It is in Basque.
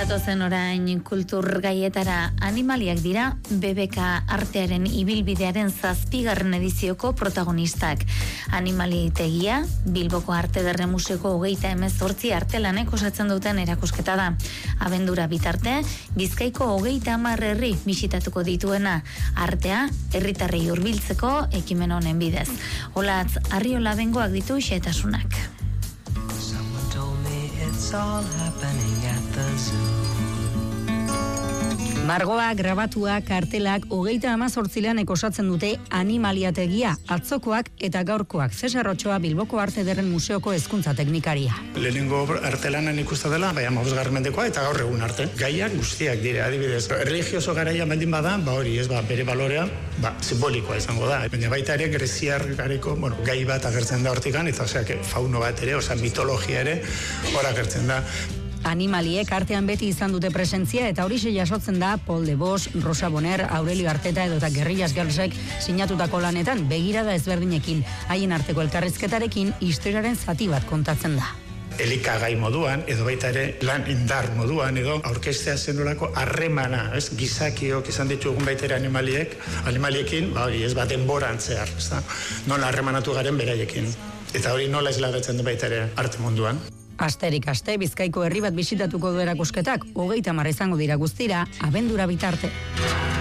Gatozen orain kultur gaietara. Animaliak dira BBK artearen ibilbidearen 7. edizioko protagonistak. Animalitegia, Bilboko Arte Ederren Museoko 38 artelanek osatzen duten erakusketa da. Abendura bitarte, Bizkaiko 30 herri bisitatuko dituena. Artea, herritarrei hurbiltzeko ekimen honen bidez. Olatz Arriola bengoak ditu xehetasunak. Margoa, grabatuak, kartelak, 38 osatzen dute animaliategia, atzokoak eta gaurkoak. Cesar Otxoa, Bilboko Arte Ederren Museoko hezkuntza teknikaria. Lehenengo artelanan ikusten dela, 15. mendekoa eta gaur egun arte. Gaiak guztiak dire, adibidez. Religioso garaia baldin bada, bere balorea, simbolikoa izango da. Baina baita ere, greziar gareko, gai bat agertzen da hortikan, eta fauno bat ere, mitologia ere, hor agertzen da. Animaliek artean beti izan dute presentzia eta horixe jasotzen da Paul de Vos, Rosa Bonner, Aurelio Arteta edota Guerrillas Girlsek sinatutako lanetan begirada ezberdinekin, haien arteko elkarrizketarekin historiaren zati bat kontatzen da. Elikagai moduan, edo baita ere lan indar moduan, edo aurkeztea zenolako harremana, gizakiok izan ditugun baita ere animaliekin, denboran zehar, nola harremanatu garen beraiekin. Eta hori nola isladatzen du baita ere arte munduan. Asterik aste, Bizkaiko herri bat bisitatuko du erakusketak, 30 izango dira guztira, abendura bitarte.